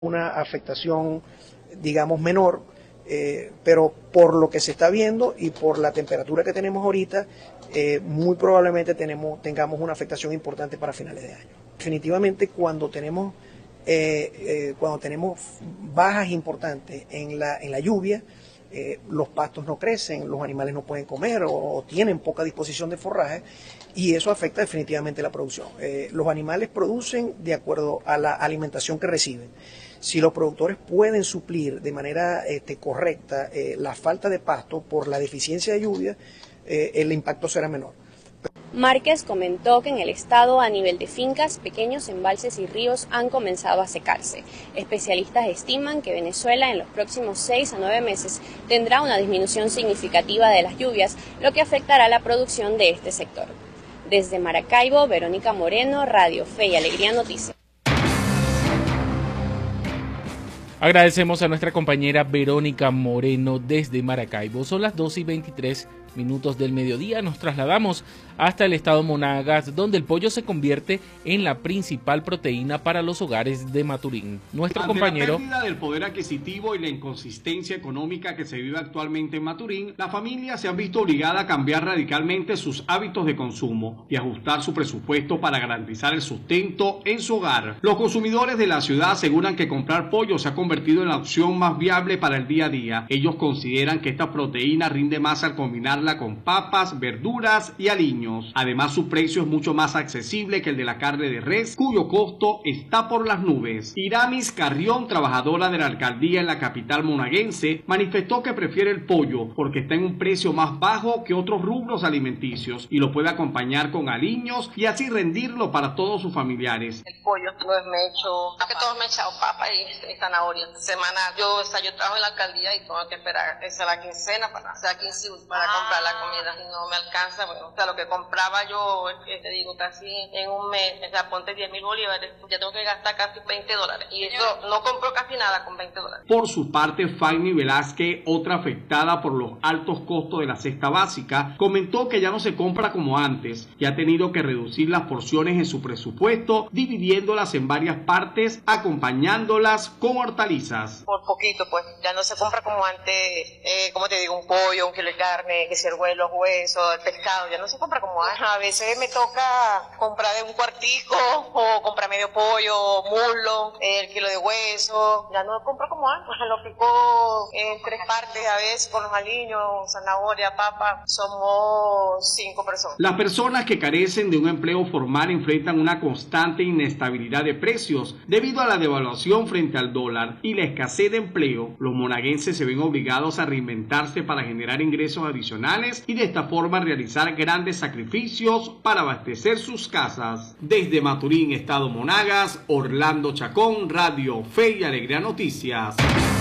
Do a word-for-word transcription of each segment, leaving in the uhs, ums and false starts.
una afectación, digamos, menor, eh, pero por lo que se está viendo y por la temperatura que tenemos ahorita, eh, muy probablemente tenemos, tengamos una afectación importante para finales de año. Definitivamente cuando tenemos, eh, eh, cuando tenemos bajas importantes en la, en la lluvia, eh, los pastos no crecen, los animales no pueden comer o, o tienen poca disposición de forraje, y eso afecta definitivamente la producción. Eh, los animales producen de acuerdo a la alimentación que reciben. Si los productores pueden suplir de manera este, correcta eh, la falta de pasto por la deficiencia de lluvia, eh, el impacto será menor. Márquez comentó que en el estado, a nivel de fincas, pequeños embalses y ríos han comenzado a secarse. Especialistas estiman que Venezuela en los próximos seis a nueve meses tendrá una disminución significativa de las lluvias, lo que afectará la producción de este sector. Desde Maracaibo, Verónica Moreno, Radio Fe y Alegría Noticias. Agradecemos a nuestra compañera Verónica Moreno desde Maracaibo. Son las doce y veintitrés minutos del mediodía. Nos trasladamos hasta el estado Monagas, donde el pollo se convierte en la principal proteína para los hogares de Maturín. Nuestro Ante compañero... la pérdida del poder adquisitivo y la inconsistencia económica que se vive actualmente en Maturín, las familias se han visto obligadas a cambiar radicalmente sus hábitos de consumo y ajustar su presupuesto para garantizar el sustento en su hogar. Los consumidores de la ciudad aseguran que comprar pollo se ha convertido en la opción más viable para el día a día. Ellos consideran que esta proteína rinde más al combinarla con papas, verduras y aliños. Además, su precio es mucho más accesible que el de la carne de res, cuyo costo está por las nubes. Iramis Carrión, trabajadora de la alcaldía en la capital monaguense, manifestó que prefiere el pollo porque está en un precio más bajo que otros rubros alimenticios y lo puede acompañar con aliños y así rendirlo para todos sus familiares. El pollo no es mecho, que todos me he echado papa y, y zanahoria. Semana yo, o sea, yo trabajo en la alcaldía y tengo que esperar esa la quincena para, o sea, quince para ah. comprar la comida y no me alcanza. Bueno, o sea, lo que compraba yo, te digo, casi en un mes, o sea, ponte diez mil bolívares, ya tengo que gastar casi veinte dólares y eso no compro casi nada con veinte dólares. Por su parte, Fanny Velázquez, otra afectada por los altos costos de la cesta básica, comentó que ya no se compra como antes y ha tenido que reducir las porciones en su presupuesto, dividiéndolas en varias partes, acompañándolas con hortalizas. Por poquito, pues, ya no se compra como antes, eh, como te digo, un pollo, un kilo de carne, que si el huevo, los huesos, el pescado, ya no se compra como antes. A veces me toca comprar de un cuartico o comprar medio pollo, muslo, el kilo de hueso, ya no compro como antes, lo pico en tres partes a veces con los aliños, zanahoria, papa, somos cinco personas. Las personas que carecen de un empleo formal enfrentan una constante inestabilidad de precios debido a la devaluación frente al dólar y la escasez de empleo. Los monaguenses se ven obligados a reinventarse para generar ingresos adicionales y de esta forma realizar grandes sacrificios para abastecer sus casas. Desde Maturín, estado Monagas, Orlando Chacón, Radio Fe y Alegría Noticias.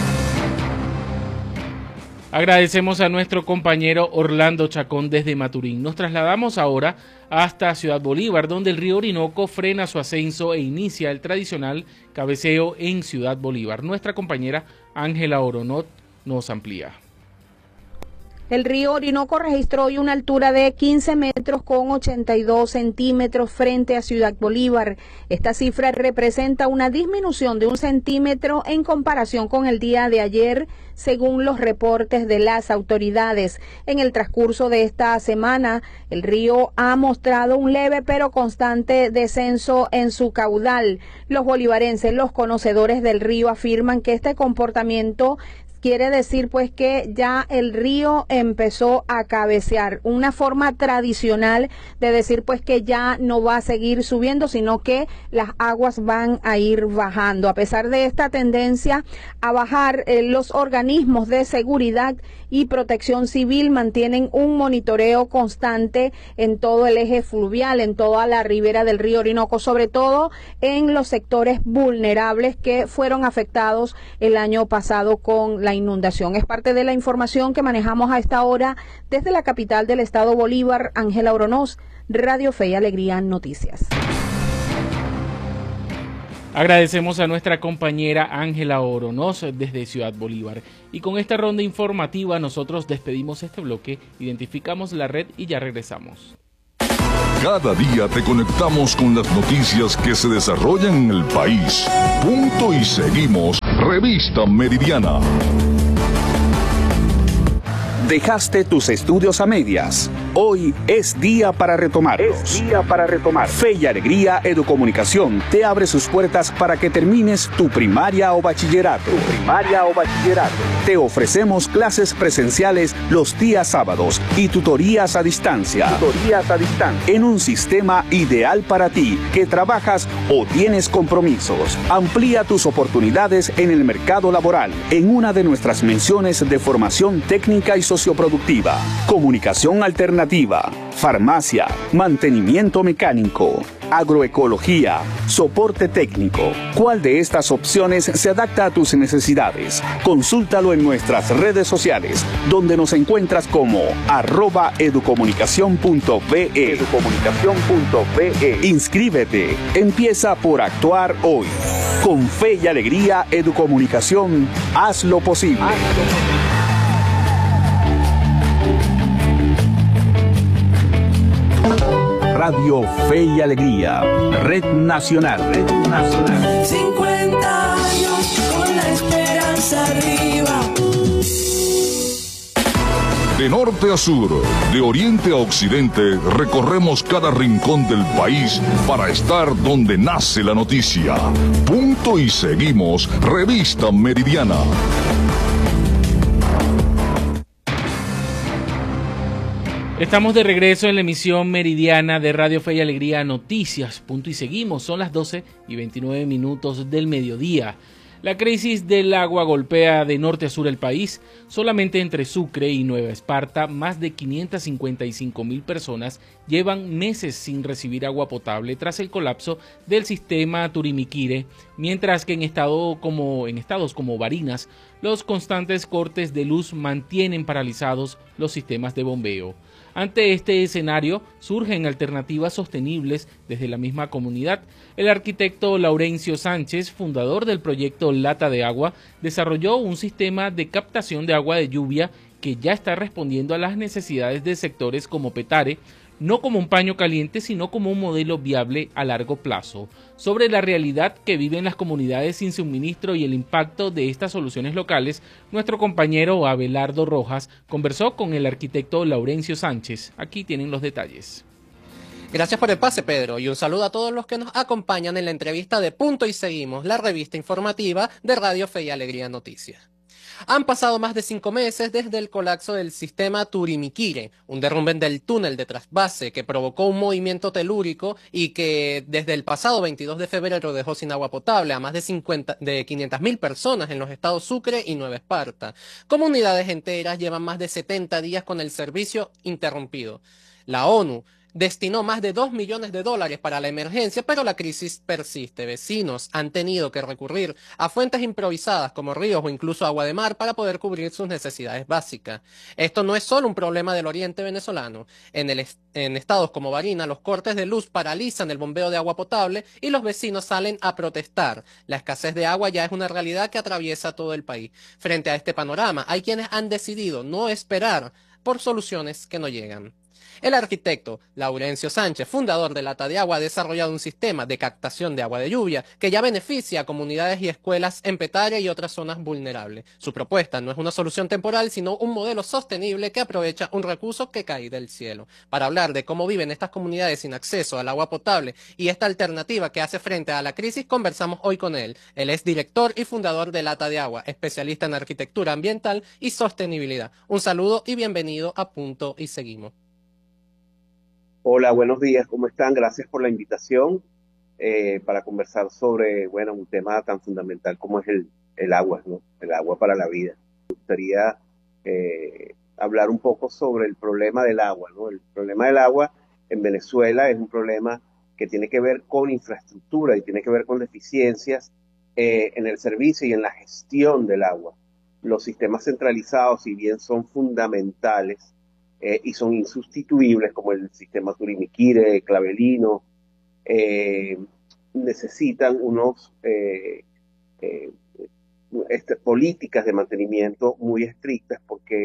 Agradecemos a nuestro compañero Orlando Chacón desde Maturín. Nos trasladamos ahora hasta Ciudad Bolívar, donde el río Orinoco frena su ascenso e inicia el tradicional cabeceo en Ciudad Bolívar. Nuestra compañera Ángela Oronot nos amplía. El río Orinoco registró hoy una altura de quince metros con ochenta y dos centímetros frente a Ciudad Bolívar. Esta cifra representa una disminución de un centímetro en comparación con el día de ayer, según los reportes de las autoridades. En el transcurso de esta semana, el río ha mostrado un leve pero constante descenso en su caudal. Los bolivarenses, los conocedores del río, afirman que este comportamiento quiere decir pues que ya el río empezó a cabecear, una forma tradicional de decir pues que ya no va a seguir subiendo, sino que las aguas van a ir bajando. A pesar de esta tendencia a bajar, eh, los organismos de seguridad y protección civil mantienen un monitoreo constante en todo el eje fluvial, en toda la ribera del río Orinoco, sobre todo en los sectores vulnerables que fueron afectados el año pasado con la inundación. Es parte de la información que manejamos a esta hora desde la capital del estado Bolívar. Ángela Oronós, Radio Fe y Alegría Noticias. Agradecemos a nuestra compañera Ángela Oronós desde Ciudad Bolívar. Y con esta ronda informativa nosotros despedimos este bloque, identificamos la red y ya regresamos. Cada día te conectamos con las noticias que se desarrollan en el país. Punto y seguimos. Revista Meridiana. Dejaste tus estudios a medias. Hoy es día para retomarlos. Es día para retomar. Fe y Alegría Educomunicación te abre sus puertas para que termines tu primaria o bachillerato. Tu primaria o bachillerato. Te ofrecemos clases presenciales los días sábados y tutorías a distancia. Tutorías a distancia. En un sistema ideal para ti que trabajas o tienes compromisos. Amplía tus oportunidades en el mercado laboral en una de nuestras menciones de formación técnica y socioproductiva. Comunicación alternativa. Farmacia, mantenimiento mecánico, agroecología, soporte técnico. ¿Cuál de estas opciones se adapta a tus necesidades? Consúltalo en nuestras redes sociales, donde nos encuentras como arroba educomunicación punto be. educomunicación punto be. Inscríbete. Empieza por actuar hoy. Con Fe y Alegría Educomunicación, haz lo posible. Haz lo posible. Radio Fe y Alegría, Red Nacional, Red Nacional. cincuenta años con la esperanza arriba. De norte a sur, de oriente a occidente, recorremos cada rincón del país para estar donde nace la noticia. Punto y seguimos, Revista Meridiana. Estamos de regreso en la emisión meridiana de Radio Fe y Alegría Noticias. Punto y seguimos. Son las doce y veintinueve minutos del mediodía. La crisis del agua golpea de norte a sur el país. Solamente entre Sucre y Nueva Esparta, más de quinientas cincuenta y cinco mil personas llevan meses sin recibir agua potable tras el colapso del sistema Turimiquire, mientras que en, estado como, en estados como Barinas, los constantes cortes de luz mantienen paralizados los sistemas de bombeo. Ante este escenario, surgen alternativas sostenibles desde la misma comunidad. El arquitecto Laurencio Sánchez, fundador del proyecto Lata de Agua, desarrolló un sistema de captación de agua de lluvia que ya está respondiendo a las necesidades de sectores como Petare, no como un paño caliente, sino como un modelo viable a largo plazo. Sobre la realidad que viven las comunidades sin suministro y el impacto de estas soluciones locales, nuestro compañero Abelardo Rojas conversó con el arquitecto Laurencio Sánchez. Aquí tienen los detalles. Gracias por el pase, Pedro, y un saludo a todos los que nos acompañan en la entrevista de Punto y Seguimos, la revista informativa de Radio Fe y Alegría Noticias. Han pasado más de cinco meses desde el colapso del sistema Turimiquire, un derrumbe del túnel de trasvase que provocó un movimiento telúrico y que desde el pasado veintidós de febrero dejó sin agua potable a más de, cincuenta, de quinientas mil personas en los estados Sucre y Nueva Esparta. Comunidades enteras llevan más de setenta días con el servicio interrumpido. La ONU destinó más de dos millones de dólares para la emergencia, pero la crisis persiste. Vecinos han tenido que recurrir a fuentes improvisadas como ríos o incluso agua de mar para poder cubrir sus necesidades básicas. Esto no es solo un problema del oriente venezolano. En, el est- en estados como Barinas, los cortes de luz paralizan el bombeo de agua potable y los vecinos salen a protestar. La escasez de agua ya es una realidad que atraviesa todo el país. Frente a este panorama, hay quienes han decidido no esperar por soluciones que no llegan. El arquitecto Laurencio Sánchez, fundador de Lata de Agua, ha desarrollado un sistema de captación de agua de lluvia que ya beneficia a comunidades y escuelas en Petare y otras zonas vulnerables. Su propuesta no es una solución temporal, sino un modelo sostenible que aprovecha un recurso que cae del cielo. Para hablar de cómo viven estas comunidades sin acceso al agua potable y esta alternativa que hace frente a la crisis, conversamos hoy con él. Él es director y fundador de Lata de Agua, especialista en arquitectura ambiental y sostenibilidad. Un saludo y bienvenido a Punto y Seguimos. Hola, buenos días, ¿cómo están? Gracias por la invitación eh, para conversar sobre, bueno, un tema tan fundamental como es el, el agua, ¿no? El agua para la vida. Me gustaría eh, hablar un poco sobre el problema del agua, ¿no? El problema del agua en Venezuela es un problema que tiene que ver con infraestructura y tiene que ver con deficiencias eh, en el servicio y en la gestión del agua. Los sistemas centralizados, si bien son fundamentales, Eh, y son insustituibles, como el sistema Turimiquire, Clavelino, eh, necesitan unos eh, eh, este, políticas de mantenimiento muy estrictas, porque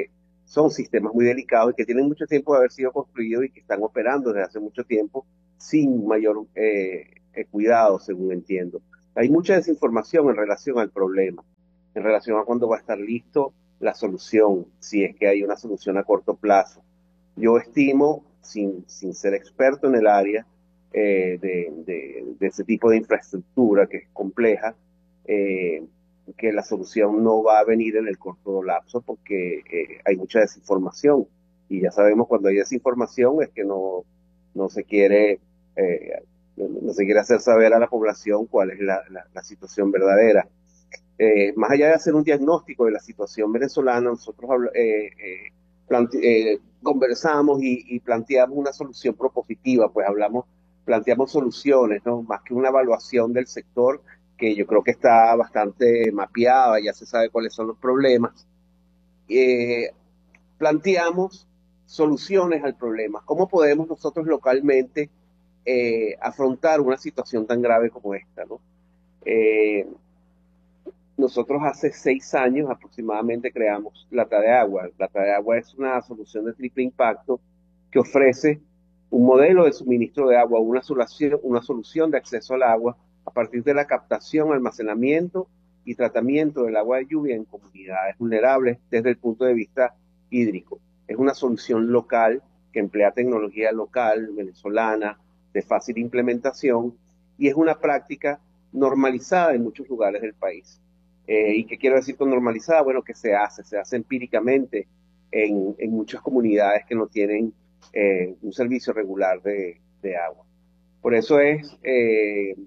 son sistemas muy delicados y que tienen mucho tiempo de haber sido construidos y que están operando desde hace mucho tiempo sin mayor eh, eh, cuidado, según entiendo. Hay mucha desinformación en relación al problema, en relación a cuándo va a estar listo la solución, si es que hay una solución a corto plazo. Yo estimo, sin, sin ser experto en el área eh, de, de, de ese tipo de infraestructura que es compleja, eh, que la solución no va a venir en el corto lapso porque eh, hay mucha desinformación. Y ya sabemos, cuando hay desinformación es que no, no se quiere... Eh, no se quiere hacer saber a la población cuál es la, la, la situación verdadera. Eh, más allá de hacer un diagnóstico de la situación venezolana, nosotros eh, eh, plante, eh, conversamos y, y planteamos una solución propositiva, pues hablamos, planteamos soluciones, ¿no? Más que una evaluación del sector, que yo creo que está bastante mapeada, ya se sabe cuáles son los problemas. Eh, planteamos soluciones al problema. ¿Cómo podemos nosotros localmente Eh, afrontar una situación tan grave como esta, ¿no? Eh, nosotros hace seis años aproximadamente creamos Lata de Agua. Lata de Agua es una solución de triple impacto que ofrece un modelo de suministro de agua, una solución, una solución de acceso al agua a partir de la captación, almacenamiento y tratamiento del agua de lluvia en comunidades vulnerables desde el punto de vista hídrico. Es una solución local que emplea tecnología local, venezolana, de fácil implementación, y es una práctica normalizada en muchos lugares del país. Eh, ¿Y qué quiero decir con normalizada? Bueno, que se hace, se hace empíricamente en, en muchas comunidades que no tienen eh, un servicio regular de, de agua. Por eso es, eh,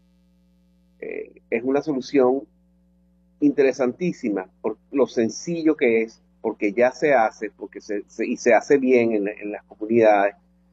eh, es una solución interesantísima, por lo sencillo que es, porque ya se hace, porque se, se, y se hace bien en, en las comunidades,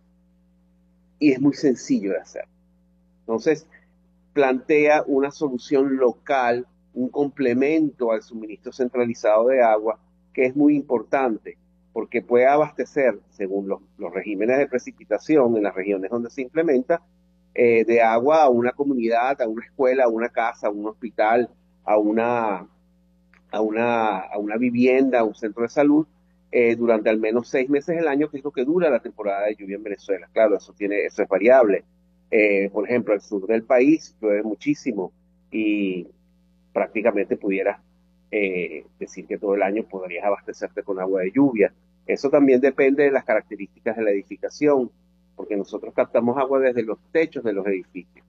y es muy sencillo de hacer. Entonces, plantea una solución local, un complemento al suministro centralizado de agua, que es muy importante, porque puede abastecer, según los, los regímenes de precipitación en las regiones donde se implementa, eh, de agua a una comunidad, a una escuela, a una casa, a un hospital, a una, a una, a una vivienda, a un centro de salud, Eh, durante al menos seis meses del año, que es lo que dura la temporada de lluvia en Venezuela. Claro, eso, tiene, eso es variable. Eh, por ejemplo, el sur del país llueve muchísimo y prácticamente pudieras eh, decir que todo el año podrías abastecerte con agua de lluvia. Eso también depende de las características de la edificación, porque nosotros captamos agua desde los techos de los edificios.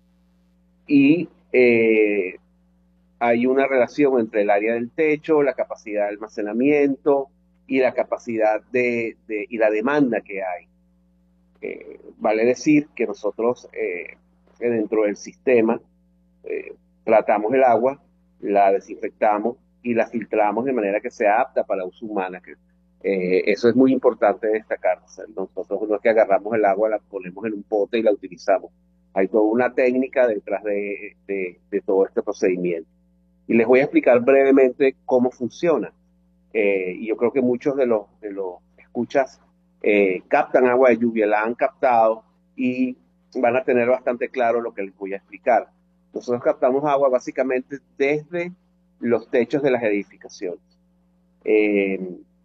Y eh, hay una relación entre el área del techo, la capacidad de almacenamiento, y la capacidad de, de y la demanda que hay. Eh, vale decir que nosotros eh, dentro del sistema eh, tratamos el agua, la desinfectamos y la filtramos de manera que sea apta para uso humano. Que, eh, eso es muy importante destacar. O sea, nosotros no es que agarramos el agua, la ponemos en un pote y la utilizamos. Hay toda una técnica detrás de, de, de todo este procedimiento. Y les voy a explicar brevemente cómo funciona. Eh, y yo creo que muchos de los, de los escuchas eh, captan agua de lluvia, la han captado y van a tener bastante claro lo que les voy a explicar. Nosotros captamos agua básicamente desde los techos de las edificaciones. Eh,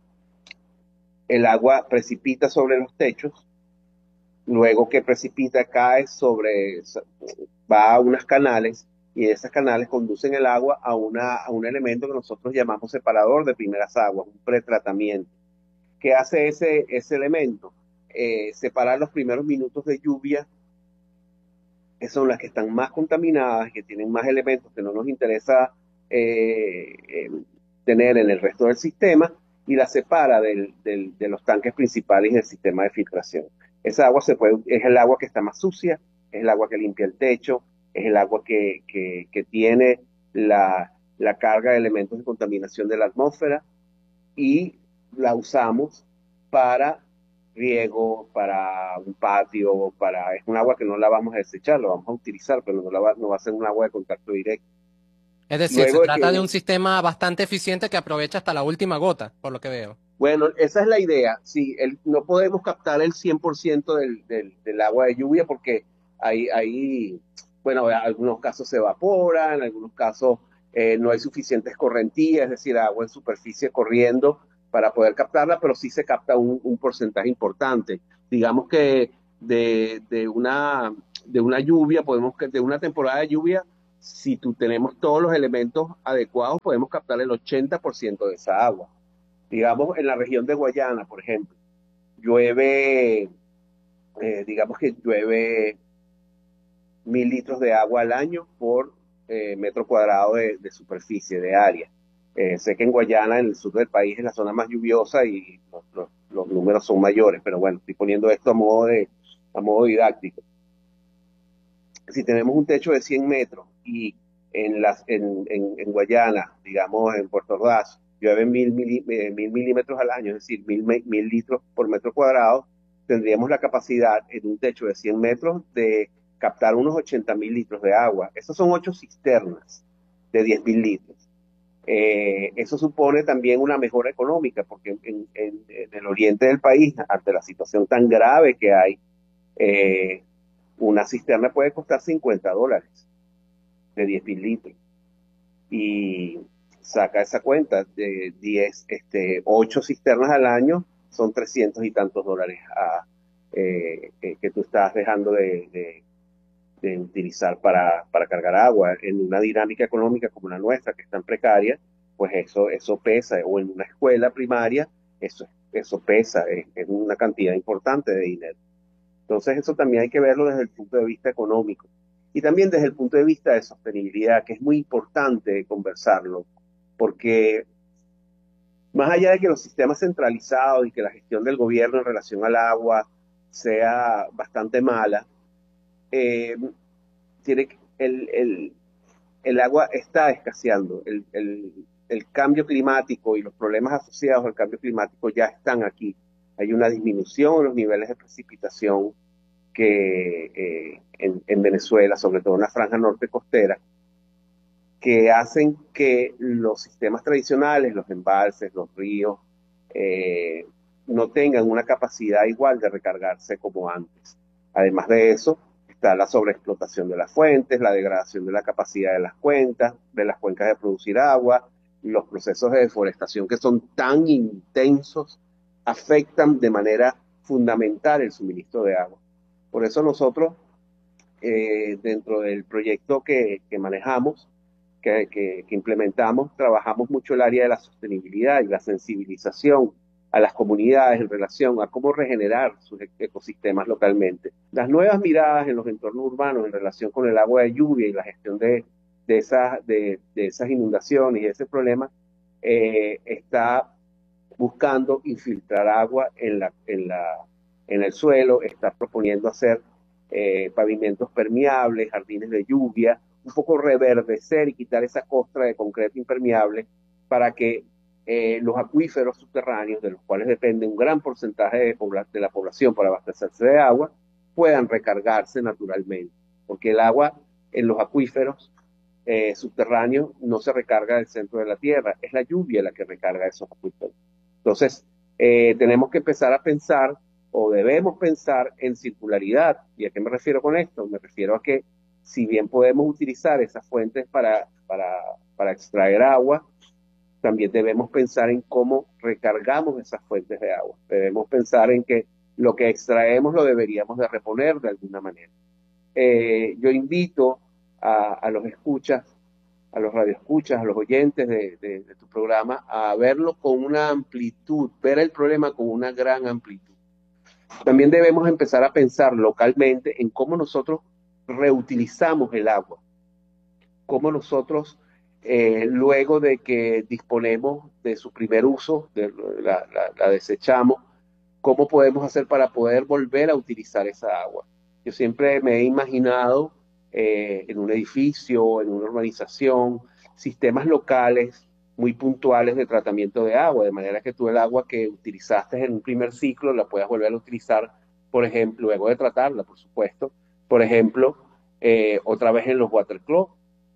el agua precipita sobre los techos, luego que precipita cae sobre, va a unos canales, y esos canales conducen el agua a, una, a un elemento que nosotros llamamos separador de primeras aguas, un pretratamiento. ¿Qué hace ese, ese elemento? Eh, separar los primeros minutos de lluvia, que son las que están más contaminadas, que tienen más elementos que no nos interesa eh, eh, tener en el resto del sistema, y la separa del, del, de los tanques principales del sistema de filtración. Esa agua se puede, es el agua que está más sucia, es el agua que limpia el techo, es el agua que, que, que tiene la, la carga de elementos de contaminación de la atmósfera, y la usamos para riego, para un patio, para, es un agua que no la vamos a desechar, la vamos a utilizar, pero no, la va, no va a ser un agua de contacto directo. Es decir, Luego se trata de, que, de un sistema bastante eficiente que aprovecha hasta la última gota, por lo que veo. Bueno, esa es la idea. Sí, el, no podemos captar el cien por ciento del, del, del agua de lluvia porque hay, hay, bueno, en algunos casos se evapora, en algunos casos eh, no hay suficientes correntías, es decir, agua en superficie corriendo para poder captarla, pero sí se capta un, un porcentaje importante. Digamos que de, de, una, de una lluvia, podemos de una temporada de lluvia, si tú tenemos todos los elementos adecuados, podemos captar el ochenta por ciento de esa agua. Digamos, en la región de Guayana, por ejemplo, llueve, eh, digamos que llueve mil litros de agua al año por eh, metro cuadrado de, de superficie, de área. Eh, sé que en Guayana, en el sur del país, es la zona más lluviosa y los, los, los números son mayores, pero bueno, estoy poniendo esto a modo, de, a modo didáctico. Si tenemos un techo de cien metros y en, las, en, en, en Guayana, digamos en Puerto Ordaz, llueve mil, mil, mil milímetros al año, es decir, mil, mil litros por metro cuadrado, tendríamos la capacidad en un techo de cien metros de captar unos ochenta mil litros de agua. Esas son ocho cisternas de diez mil litros. Eh, eso supone también una mejora económica, porque en, en, en el oriente del país, ante la situación tan grave que hay, eh, una cisterna puede costar cincuenta dólares de diez mil litros. Y saca esa cuenta de diez, este, ocho cisternas al año, son trescientos y tantos dólares a, eh, eh, que tú estás dejando de, de, de utilizar para, para cargar agua. En una dinámica económica como la nuestra, que es tan precaria, pues eso, eso pesa. O en una escuela primaria, eso, eso pesa, es, es una cantidad importante de dinero. Entonces eso también hay que verlo desde el punto de vista económico y también desde el punto de vista de sostenibilidad, que es muy importante conversarlo, porque más allá de que los sistemas centralizados y que la gestión del gobierno en relación al agua sea bastante mala, eh, tiene el, el, el agua está escaseando, el, el, el cambio climático y los problemas asociados al cambio climático ya están aquí. Hay una disminución en los niveles de precipitación que eh, en, en Venezuela, sobre todo en la franja norte costera, que hacen que los sistemas tradicionales, los embalses, los ríos, eh, no tengan una capacidad igual de recargarse como antes. Además de eso, está la sobreexplotación de las fuentes, la degradación de la capacidad de las cuencas, de las cuencas de producir agua, los procesos de deforestación que son tan intensos, afectan de manera fundamental el suministro de agua. Por eso nosotros, eh, dentro del proyecto que, que manejamos, que, que, que implementamos, trabajamos mucho el área de la sostenibilidad y la sensibilización a las comunidades en relación a cómo regenerar sus ecosistemas localmente. Las nuevas miradas en los entornos urbanos en relación con el agua de lluvia y la gestión de, de, esas, de, de esas inundaciones y ese problema, eh, está buscando infiltrar agua en, la, en, la, en el suelo, está proponiendo hacer eh, pavimentos permeables, jardines de lluvia, un poco reverdecer y quitar esa costra de concreto impermeable para que eh, los acuíferos subterráneos, de los cuales depende un gran porcentaje de, de la población para abastecerse de agua, puedan recargarse naturalmente, porque el agua en los acuíferos eh, subterráneos no se recarga del centro de la tierra, es la lluvia la que recarga esos acuíferos. Entonces, eh, tenemos que empezar a pensar, o debemos pensar en circularidad. ¿Y a qué me refiero con esto? Me refiero a que si bien podemos utilizar esas fuentes para, para, para extraer agua, también debemos pensar en cómo recargamos esas fuentes de agua. Debemos pensar en que lo que extraemos lo deberíamos de reponer de alguna manera. Eh, yo invito a, a los escuchas, a los radioescuchas, a los oyentes de, de, de tu programa, a verlo con una amplitud, ver el problema con una gran amplitud. También debemos empezar a pensar localmente en cómo nosotros reutilizamos el agua, cómo nosotros, eh, luego de que disponemos de su primer uso, de, la, la, la desechamos, cómo podemos hacer para poder volver a utilizar esa agua. Yo siempre me he imaginado eh, en un edificio, en una urbanización, sistemas locales muy puntuales de tratamiento de agua, de manera que tú el agua que utilizaste en un primer ciclo la puedas volver a utilizar, por ejemplo, luego de tratarla, por supuesto, por ejemplo, eh, otra vez en los water clubs,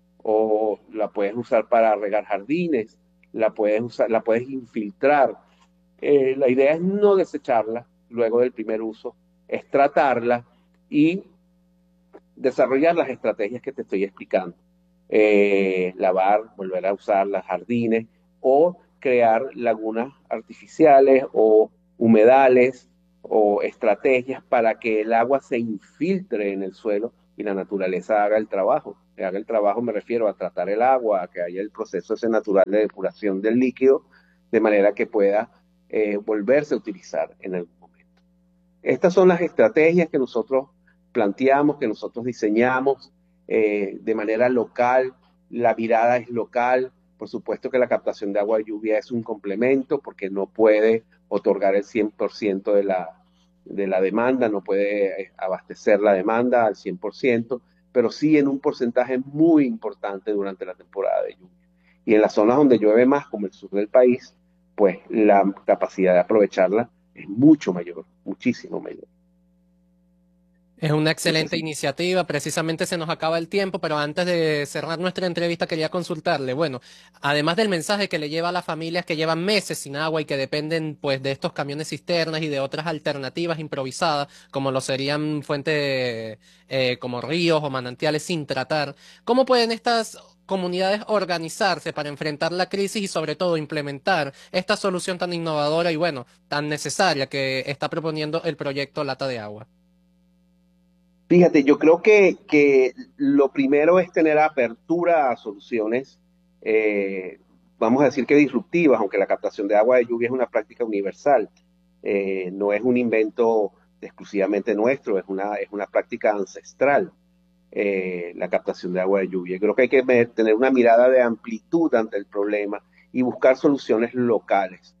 o la puedes usar para regar jardines, la puedes usar, la puedes infiltrar. Eh, la idea es no desecharla luego del primer uso, es tratarla y desarrollar las estrategias que te estoy explicando. Eh, lavar, volver a usar los jardines o crear lagunas artificiales o humedales o estrategias para que el agua se infiltre en el suelo y la naturaleza haga el trabajo. Que haga el trabajo me refiero a tratar el agua, a que haya el proceso ese natural de depuración del líquido, de manera que pueda eh, volverse a utilizar en algún momento. Estas son las estrategias que nosotros planteamos, que nosotros diseñamos eh, de manera local. La mirada es local. Por supuesto que la captación de agua de lluvia es un complemento porque no puede otorgar el cien por ciento de la, de la demanda, no puede abastecer la demanda al cien por ciento, pero sí en un porcentaje muy importante durante la temporada de lluvia. Y en las zonas donde llueve más, como el sur del país, pues la capacidad de aprovecharla es mucho mayor, muchísimo mayor. Es una excelente iniciativa, precisamente se nos acaba el tiempo, pero antes de cerrar nuestra entrevista quería consultarle, bueno, además del mensaje que le lleva a las familias que llevan meses sin agua y que dependen pues de estos camiones cisternas y de otras alternativas improvisadas, como lo serían fuentes eh, como ríos o manantiales sin tratar, ¿cómo pueden estas comunidades organizarse para enfrentar la crisis y sobre todo implementar esta solución tan innovadora y bueno, tan necesaria que está proponiendo el proyecto Lata de Agua? Fíjate, yo creo que, que lo primero es tener apertura a soluciones, eh, vamos a decir que disruptivas, aunque la captación de agua de lluvia es una práctica universal, eh, no es un invento exclusivamente nuestro, es una, es una práctica ancestral, eh, la captación de agua de lluvia. Creo que hay que tener una mirada de amplitud ante el problema y buscar soluciones locales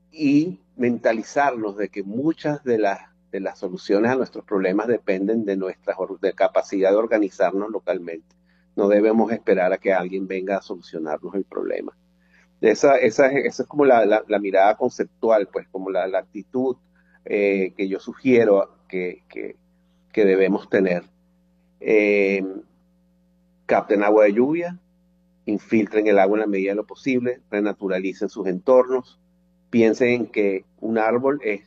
y mentalizarnos de que muchas de las de las soluciones a nuestros problemas dependen de nuestra de capacidad de organizarnos localmente. No debemos esperar a que alguien venga a solucionarnos el problema. Esa, esa, esa es como la, la, la mirada conceptual, pues como la, la actitud eh, que yo sugiero que, que, que debemos tener. Eh, capten agua de lluvia, infiltren el agua en la medida de lo posible, renaturalicen sus entornos, piensen en que un árbol es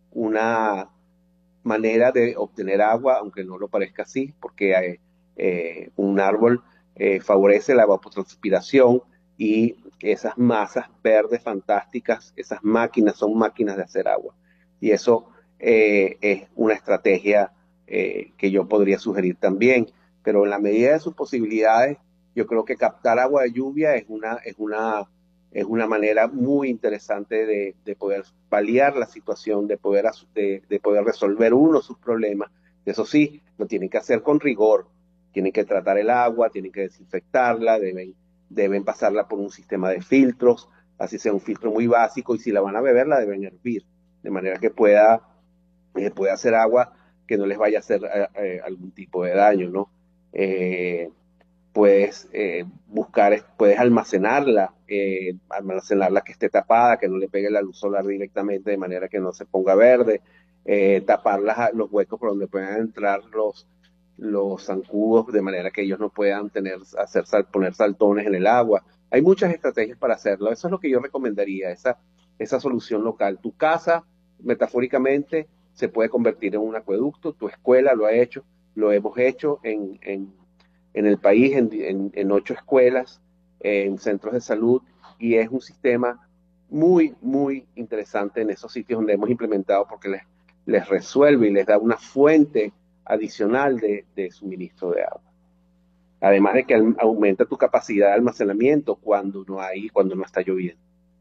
una manera de obtener agua, aunque no lo parezca así, porque hay, eh, un árbol eh, favorece la evapotranspiración y esas masas verdes fantásticas, esas máquinas son máquinas de hacer agua. Y eso eh, es una estrategia eh, que yo podría sugerir también, pero en la medida de sus posibilidades, yo creo que captar agua de lluvia es una, es una Es una manera muy interesante de, de poder paliar la situación, de poder, de, de poder resolver uno sus problemas. Eso sí, lo tienen que hacer con rigor. Tienen que tratar el agua, tienen que desinfectarla, deben, deben pasarla por un sistema de filtros, así sea un filtro muy básico, y si la van a beber, la deben hervir, de manera que pueda, eh, pueda hacer agua que no les vaya a hacer eh, eh, algún tipo de daño, ¿no? Eh, puedes eh, buscar, puedes almacenarla, eh, almacenarla que esté tapada, que no le pegue la luz solar directamente de manera que no se ponga verde, eh, tapar las, los huecos por donde puedan entrar los, los zancudos de manera que ellos no puedan tener, hacer, sal, poner saltones en el agua. Hay muchas estrategias para hacerlo, eso es lo que yo recomendaría, esa, esa solución local. Tu casa, metafóricamente, se puede convertir en un acueducto, tu escuela lo ha hecho, lo hemos hecho en, en en el país, en, en, en ocho escuelas, en centros de salud, y es un sistema muy, muy interesante en esos sitios donde hemos implementado porque les, les resuelve y les da una fuente adicional de, de suministro de agua. Además de que aumenta tu capacidad de almacenamiento cuando no hay, cuando no está lloviendo.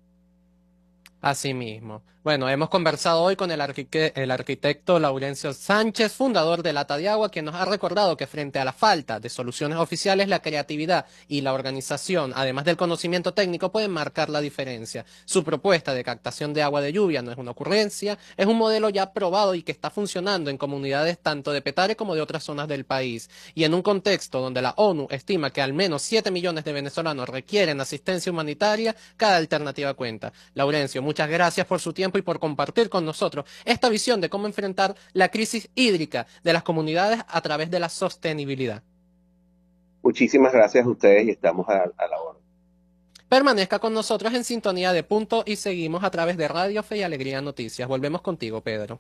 Así mismo. Bueno, hemos conversado hoy con el, arquite el arquitecto Laurencio Sánchez, fundador de Lata de Agua, quien nos ha recordado que frente a la falta de soluciones oficiales, la creatividad y la organización, además del conocimiento técnico, pueden marcar la diferencia. Su propuesta de captación de agua de lluvia no es una ocurrencia, es un modelo ya probado y que está funcionando en comunidades tanto de Petare como de otras zonas del país. Y en un contexto donde la ONU estima que al menos siete millones de venezolanos requieren asistencia humanitaria, cada alternativa cuenta. Laurencio, muchas gracias por su tiempo y por compartir con nosotros esta visión de cómo enfrentar la crisis hídrica de las comunidades a través de la sostenibilidad. Muchísimas gracias a ustedes y estamos a, a la orden. Permanezca con nosotros en sintonía de Punto y Seguimos a través de Radio Fe y Alegría Noticias. Volvemos contigo, Pedro.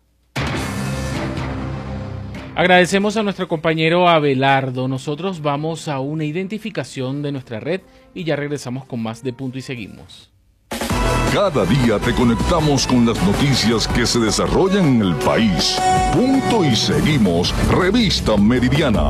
Agradecemos a nuestro compañero Abelardo. Nosotros vamos a una identificación de nuestra red y ya regresamos con más de Punto y Seguimos. Cada día te conectamos con las noticias que se desarrollan en el país. Punto y seguimos, Revista Meridiana.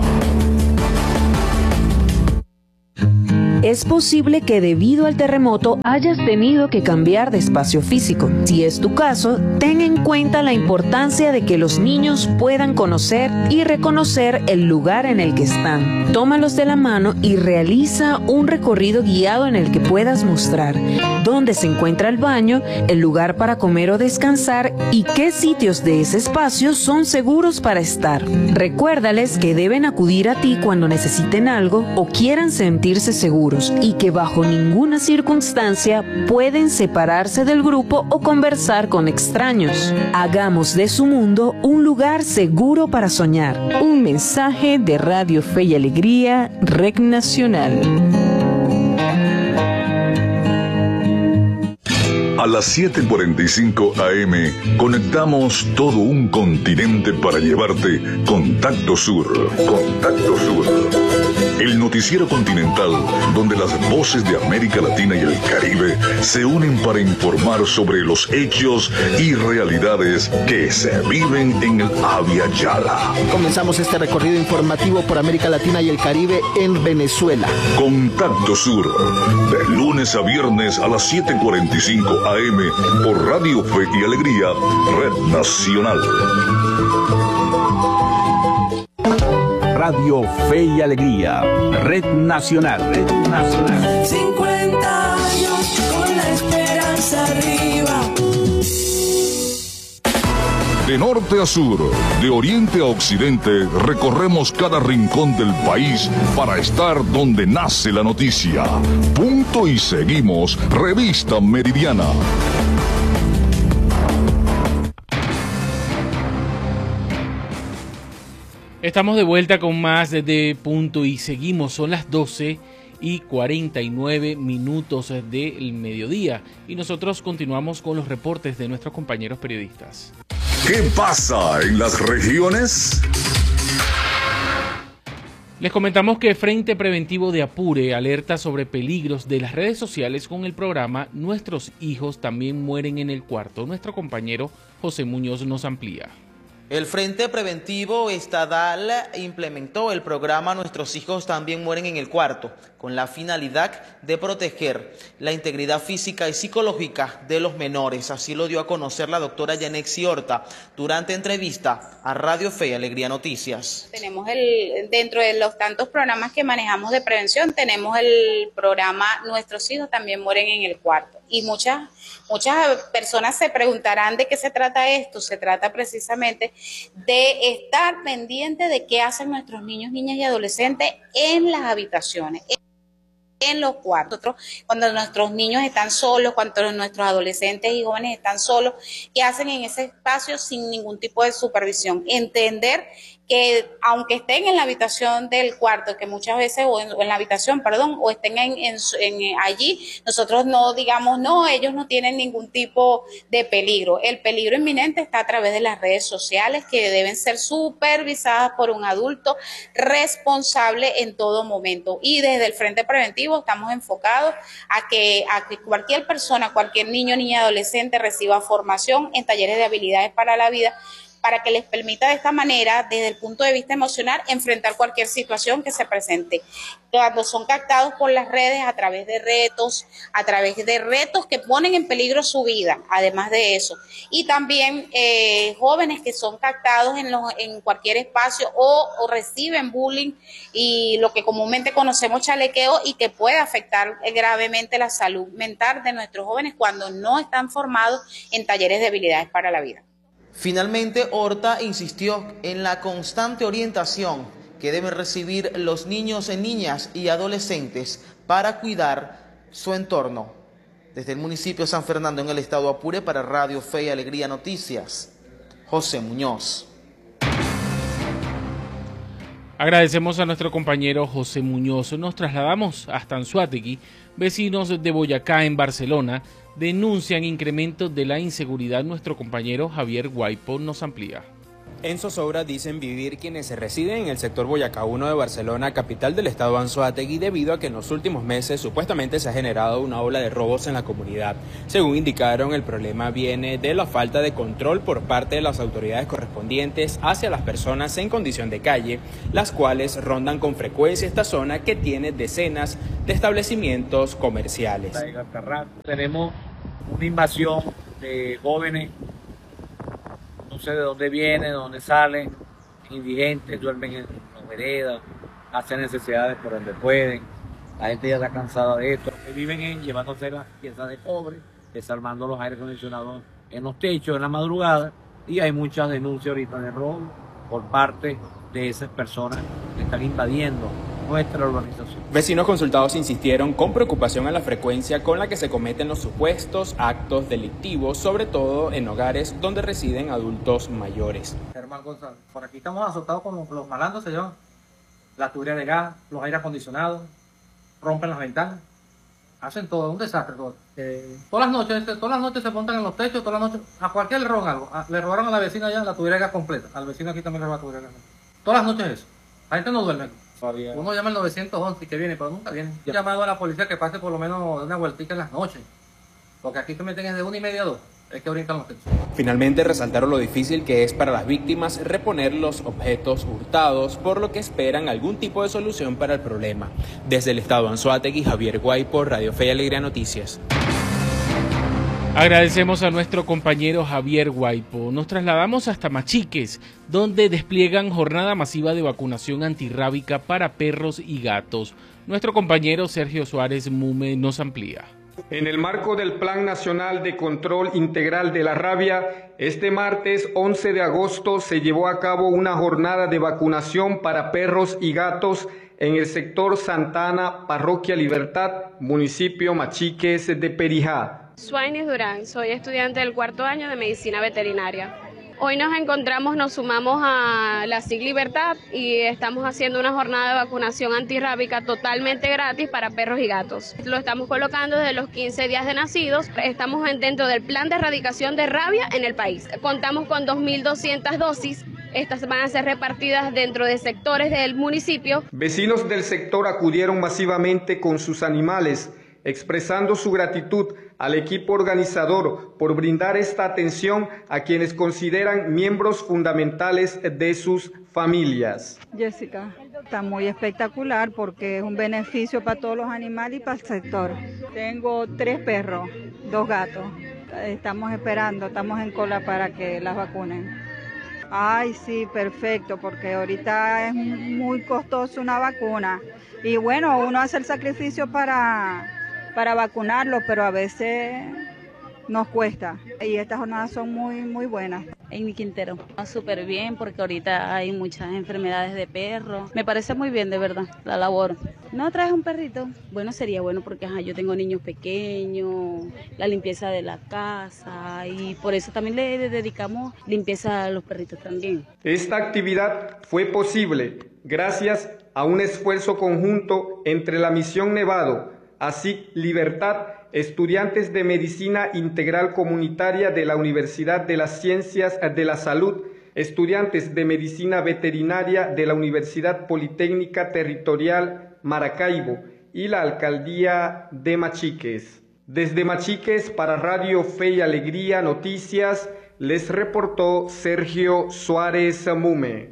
Es posible que debido al terremoto hayas tenido que cambiar de espacio físico. Si es tu caso, ten en cuenta la importancia de que los niños puedan conocer y reconocer el lugar en el que están. Tómalos de la mano y realiza un recorrido guiado en el que puedas mostrar dónde se encuentra el baño, el lugar para comer o descansar y qué sitios de ese espacio son seguros para estar. Recuérdales que deben acudir a ti cuando necesiten algo o quieran sentirse seguros, y que bajo ninguna circunstancia pueden separarse del grupo o conversar con extraños. Hagamos de su mundo un lugar seguro para soñar. Un mensaje de Radio Fe y Alegría, Red Nacional. A las siete cuarenta y cinco A M conectamos todo un continente para llevarte Contacto Sur. Contacto Sur. El noticiero continental donde las voces de América Latina y el Caribe se unen para informar sobre los hechos y realidades que se viven en el Abya Yala. Comenzamos este recorrido informativo por América Latina y el Caribe en Venezuela. Contacto Sur, de lunes a viernes a las siete cuarenta y cinco A M por Radio Fe y Alegría, Red Nacional. Radio Fe y Alegría, Red Nacional. Red Nacional. cincuenta años con la esperanza arriba. De norte a sur, de oriente a occidente, recorremos cada rincón del país para estar donde nace la noticia. Punto y seguimos, Revista Meridiana. Estamos de vuelta con más de Punto y seguimos. Son las doce y cuarenta y nueve minutos del mediodía y nosotros continuamos con los reportes de nuestros compañeros periodistas. ¿Qué pasa en las regiones? Les comentamos que Frente Preventivo de Apure alerta sobre peligros de las redes sociales con el programa Nuestros hijos también mueren en el cuarto. Nuestro compañero José Muñoz nos amplía. El Frente Preventivo Estadal implementó el programa Nuestros hijos también mueren en el cuarto, con la finalidad de proteger la integridad física y psicológica de los menores. Así lo dio a conocer la doctora Yanexi Horta durante entrevista a Radio Fe y Alegría Noticias. Tenemos el, dentro de los tantos programas que manejamos de prevención, tenemos el programa Nuestros hijos también mueren en el cuarto. Y muchas, muchas personas se preguntarán de qué se trata esto. Se trata precisamente de estar pendiente de qué hacen nuestros niños, niñas y adolescentes en las habitaciones, en los cuartos, cuando nuestros niños están solos, cuando nuestros adolescentes y jóvenes están solos, qué hacen en ese espacio sin ningún tipo de supervisión. Entender que aunque estén en la habitación del cuarto, que muchas veces, o en, o en la habitación, perdón, o estén en, en, en allí, nosotros no digamos, no, ellos no tienen ningún tipo de peligro. El peligro inminente está a través de las redes sociales, que deben ser supervisadas por un adulto responsable en todo momento. Y desde el Frente Preventivo estamos enfocados a que, a que cualquier persona, cualquier niño, niña, adolescente reciba formación en talleres de habilidades para la vida, para que les permita de esta manera, desde el punto de vista emocional, enfrentar cualquier situación que se presente. Cuando son captados por las redes a través de retos, a través de retos que ponen en peligro su vida, además de eso. Y también eh, jóvenes que son captados en, los, en cualquier espacio o, o reciben bullying y lo que comúnmente conocemos chalequeo, y que puede afectar gravemente la salud mental de nuestros jóvenes cuando no están formados en talleres de habilidades para la vida. Finalmente, Horta insistió en la constante orientación que deben recibir los niños, niñas y adolescentes para cuidar su entorno. Desde el municipio de San Fernando, en el estado Apure, para Radio Fe y Alegría Noticias, José Muñoz. Agradecemos a nuestro compañero José Muñoz. Nos trasladamos hasta Anzoátegui. Vecinos de Boyacá, en Barcelona, denuncian incremento de la inseguridad. Nuestro compañero Javier Guaipo nos amplía. En zozobra dicen vivir quienes residen en el sector Boyacá uno de Barcelona, capital del estado Anzoátegui, debido a que en los últimos meses supuestamente se ha generado una ola de robos en la comunidad. Según indicaron, el problema viene de la falta de control por parte de las autoridades correspondientes hacia las personas en condición de calle, las cuales rondan con frecuencia esta zona que tiene decenas de establecimientos comerciales. Tenemos una invasión de jóvenes, no sé de dónde vienen, de dónde salen, indigentes, duermen en las veredas, hacen necesidades por donde pueden. La gente ya está cansada de esto. Viven en llevándose las piezas de cobre, desarmando los aires acondicionados en los techos en la madrugada, y hay muchas denuncias ahorita de robo por parte de esas personas que están invadiendo nuestra urbanización. Vecinos consultados insistieron con preocupación en la frecuencia con la que se cometen los supuestos actos delictivos, sobre todo en hogares donde residen adultos mayores. Germán González, por aquí estamos azotados con los, los malandros, se llevan la tubería de gas, los aires acondicionados, rompen las ventanas, hacen todo, un desastre todo. Eh, todas las noches, todas las noches se montan en los techos, todas las noches, a cualquiera le roban algo. A, le robaron a la vecina allá la tubería de gas completa, al vecino aquí también le robaron la tubería de gas. Todas las noches eso, la gente no duerme. Uno llama al nueve once que viene, pero nunca viene. Yo he llamado a la policía que pase por lo menos una vueltita en las noches, porque aquí te meten desde una y media a dos, es que brincan los techos. Finalmente resaltaron lo difícil que es para las víctimas reponer los objetos hurtados, por lo que esperan algún tipo de solución para el problema. Desde el estado Anzoátegui, Javier Guaypo, Radio Fe y Alegría Noticias. Agradecemos a nuestro compañero Javier Guaypo. Nos trasladamos hasta Machiques, donde despliegan jornada masiva de vacunación antirrábica para perros y gatos. Nuestro compañero Sergio Suárez Mume nos amplía. En el marco del Plan Nacional de Control Integral de la Rabia, este martes once de agosto se llevó a cabo una jornada de vacunación para perros y gatos en el sector Santa Ana, Parroquia Libertad, municipio Machiques de Perijá. Suárez Durán, soy estudiante del cuarto año de Medicina Veterinaria. Hoy nos encontramos, nos sumamos a la S I G Libertad y estamos haciendo una jornada de vacunación antirrábica totalmente gratis para perros y gatos. Lo estamos colocando desde los quince días de nacidos. Estamos dentro del plan de erradicación de rabia en el país. Contamos con dos mil doscientas dosis. Estas van a ser repartidas dentro de sectores del municipio. Vecinos del sector acudieron masivamente con sus animales, expresando su gratitud al equipo organizador por brindar esta atención a quienes consideran miembros fundamentales de sus familias. Jessica, está muy espectacular porque es un beneficio para todos los animales y para el sector. Tengo tres perros, dos gatos. Estamos esperando, estamos en cola para que las vacunen. Ay, sí, perfecto, porque ahorita es muy costoso una vacuna. Y bueno, uno hace el sacrificio para... para vacunarlos, pero a veces nos cuesta. Y estas jornadas son muy, muy buenas. En mi Quintero, súper bien, porque ahorita hay muchas enfermedades de perros. Me parece muy bien, de verdad, la labor. ¿No traes un perrito? Bueno, sería bueno porque ajá, yo tengo niños pequeños, la limpieza de la casa, y por eso también le dedicamos limpieza a los perritos también. Esta actividad fue posible gracias a un esfuerzo conjunto entre la Misión Nevado, así Libertad, estudiantes de Medicina Integral Comunitaria de la Universidad de las Ciencias de la Salud, estudiantes de Medicina Veterinaria de la Universidad Politécnica Territorial Maracaibo y la Alcaldía de Machiques. Desde Machiques para Radio Fe y Alegría Noticias, les reportó Sergio Suárez Mume.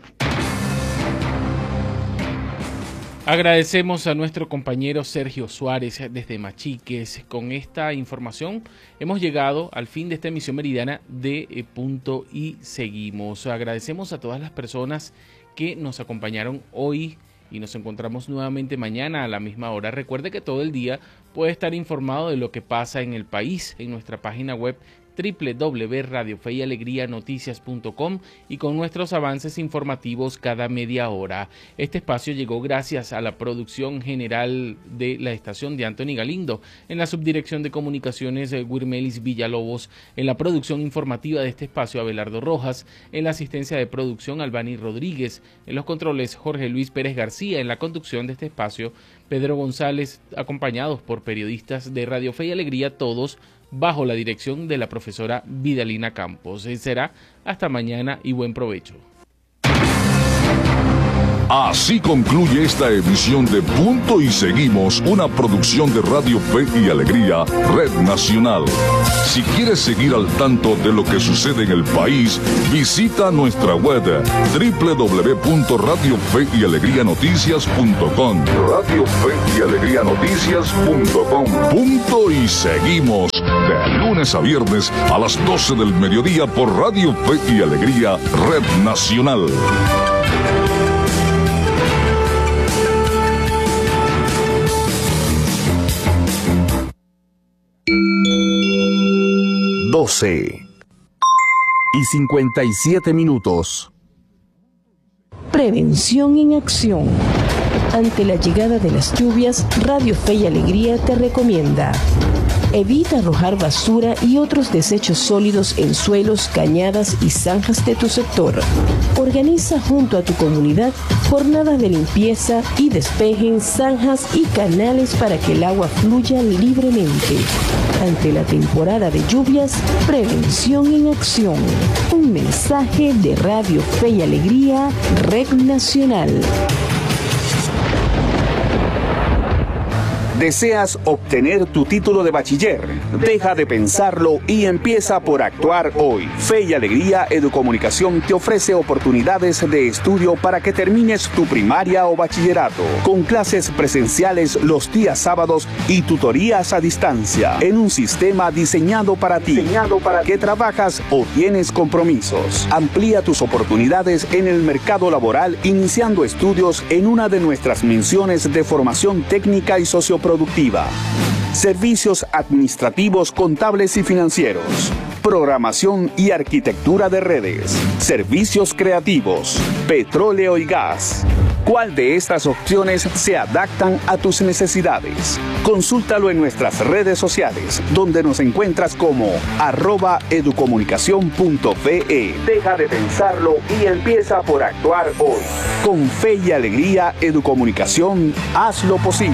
Agradecemos a nuestro compañero Sergio Suárez desde Machiques. Con esta información hemos llegado al fin de esta emisión meridiana de eh, Punto y Seguimos. Agradecemos a todas las personas que nos acompañaron hoy y nos encontramos nuevamente mañana a la misma hora. Recuerde que todo el día puede estar informado de lo que pasa en el país en nuestra página web doble u doble u doble u punto radio fe y alegría noticias punto com y con nuestros avances informativos cada media hora. Este espacio llegó gracias a la producción general de la estación de Anthony Galindo, en la subdirección de comunicaciones de Wirmelis Villalobos, en la producción informativa de este espacio Abelardo Rojas, en la asistencia de producción Albani Rodríguez, en los controles Jorge Luis Pérez García, en la conducción de este espacio Pedro González, acompañados por periodistas de Radio Fe y Alegría, todos bajo la dirección de la profesora Vidalina Campos. Será hasta mañana y buen provecho. Así concluye esta emisión de Punto y Seguimos, una producción de Radio Fe y Alegría, Red Nacional. Si quieres seguir al tanto de lo que sucede en el país, visita nuestra web doble u doble u doble u punto radio fe y alegría noticias punto com. Radio Fe y Alegría Noticias punto com. Punto y Seguimos, de lunes a viernes a las doce del mediodía por Radio Fe y Alegría, Red Nacional. doce y cincuenta y siete minutos. Prevención en acción. Ante la llegada de las lluvias, Radio Fe y Alegría te recomienda: evita arrojar basura y otros desechos sólidos en suelos, cañadas y zanjas de tu sector. Organiza junto a tu comunidad jornadas de limpieza y despeje en zanjas y canales para que el agua fluya libremente. Ante la temporada de lluvias, prevención en acción. Un mensaje de Radio Fe y Alegría, Red Nacional. ¿Deseas obtener tu título de bachiller? Deja de pensarlo y empieza por actuar hoy. Fe y Alegría Educomunicación te ofrece oportunidades de estudio para que termines tu primaria o bachillerato, con clases presenciales los días sábados y tutorías a distancia, en un sistema diseñado para ti, diseñado para que trabajas o tienes compromisos. Amplía tus oportunidades en el mercado laboral iniciando estudios en una de nuestras menciones de formación técnica y socioprofesional productiva, servicios administrativos, contables y financieros, programación y arquitectura de redes, servicios creativos, petróleo y gas. ¿Cuál de estas opciones se adaptan a tus necesidades? Consúltalo en nuestras redes sociales, donde nos encuentras como arroba educomunicación punto fe. Deja de pensarlo y empieza por actuar hoy. Con Fe y Alegría Educomunicación, haz lo posible.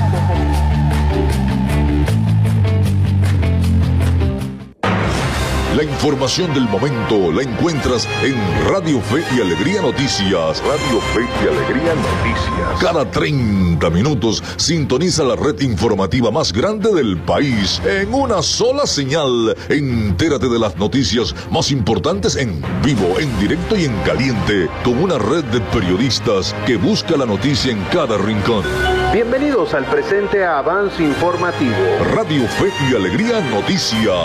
La información del momento la encuentras en Radio Fe y Alegría Noticias. Radio Fe y Alegría Noticias. Cada treinta minutos sintoniza la red informativa más grande del país en una sola señal. Entérate de las noticias más importantes en vivo, en directo y en caliente, con una red de periodistas que busca la noticia en cada rincón. Bienvenidos al presente avance informativo. Radio Fe y Alegría Noticias.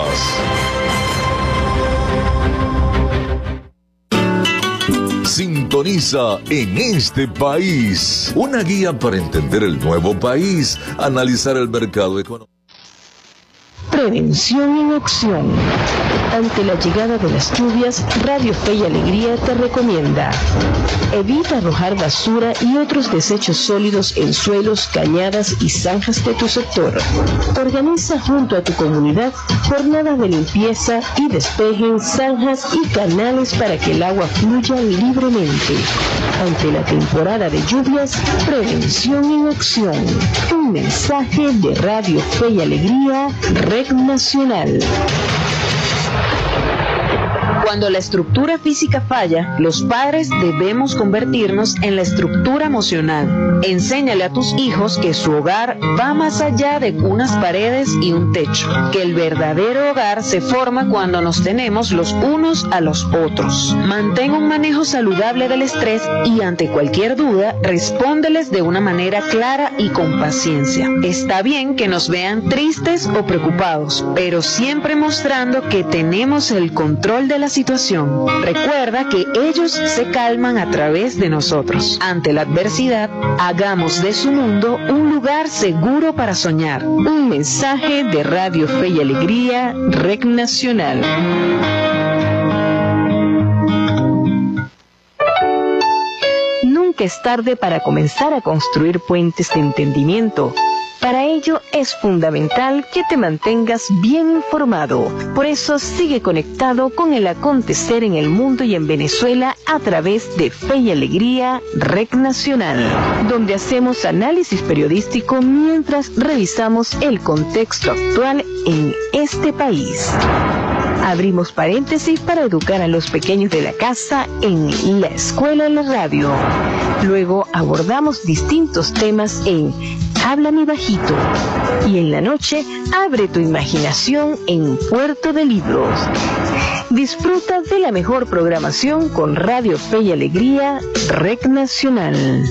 Sintoniza En este País, una guía para entender el nuevo país, analizar el mercado económico. Prevención en acción. Ante la llegada de las lluvias, Radio Fe y Alegría te recomienda: evita arrojar basura y otros desechos sólidos en suelos, cañadas y zanjas de tu sector. Organiza junto a tu comunidad jornadas de limpieza y despeje en zanjas y canales para que el agua fluya libremente. Ante la temporada de lluvias, prevención en acción. Un mensaje de Radio Fe y Alegría, Red Nacional. Cuando la estructura física falla, los padres debemos convertirnos en la estructura emocional. Enséñale a tus hijos que su hogar va más allá de unas paredes y un techo, que el verdadero hogar se forma cuando nos tenemos los unos a los otros. Mantén un manejo saludable del estrés y ante cualquier duda, respóndeles de una manera clara y con paciencia. Está bien que nos vean tristes o preocupados, pero siempre mostrando que tenemos el control de la situación. Recuerda que ellos se calman a través de nosotros. Ante la adversidad, hagamos de su mundo un lugar seguro para soñar. Un mensaje de Radio Fe y Alegría, Red Nacional. Nunca es tarde para comenzar a construir puentes de entendimiento. Para ello es fundamental que te mantengas bien informado. Por eso sigue conectado con el acontecer en el mundo y en Venezuela a través de Fe y Alegría, Red Nacional, donde hacemos análisis periodístico mientras revisamos el contexto actual en este país. Abrimos paréntesis para educar a los pequeños de la casa en La Escuela de la Radio. Luego abordamos distintos temas en Háblame Bajito. Y en la noche, abre tu imaginación en Puerto de Libros. Disfruta de la mejor programación con Radio Fe y Alegría, Rec Nacional.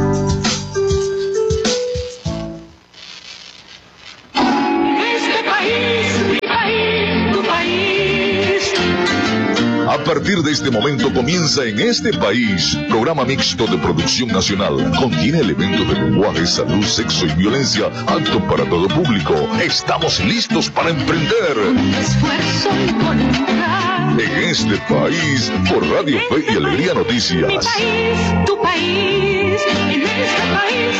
A partir de este momento comienza En Este País, programa mixto de producción nacional. Contiene elementos de lenguaje, salud, sexo y violencia, apto para todo público. Estamos listos para emprender. Un esfuerzo involuntad. En Este País, por Radio Fe y Alegría Noticias. Mi país, tu país, en este país.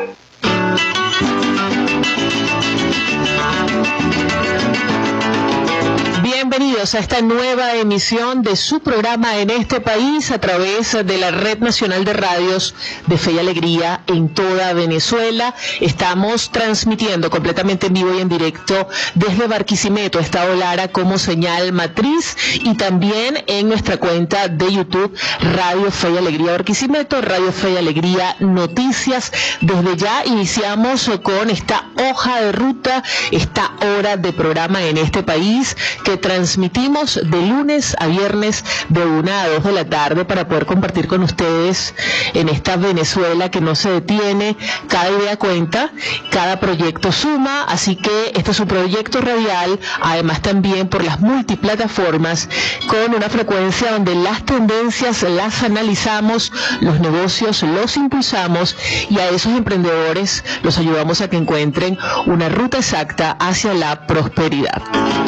Bienvenidos a esta nueva emisión de su programa En Este País a través de la Red Nacional de Radios de Fe y Alegría en toda Venezuela. Estamos transmitiendo completamente en vivo y en directo desde Barquisimeto, Estado Lara, como señal matriz, y también en nuestra cuenta de YouTube Radio Fe y Alegría Barquisimeto, Radio Fe y Alegría Noticias. Desde ya iniciamos con esta hoja de ruta, esta hora de programa En Este País que transmitimos de lunes a viernes de una a dos de la tarde para poder compartir con ustedes en esta Venezuela que no se detiene. Cada idea cuenta, cada proyecto suma, así que este es un proyecto radial, además también por las multiplataformas, con una frecuencia donde las tendencias las analizamos, los negocios los impulsamos y a esos emprendedores los ayudamos a que encuentren una ruta exacta hacia la prosperidad.